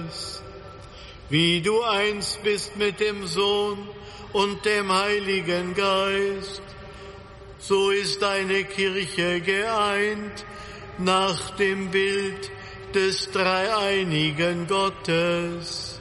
Gottes. Wie du eins bist mit dem Sohn und dem Heiligen Geist, so ist deine Kirche geeint nach dem Bild des dreieinigen Gottes.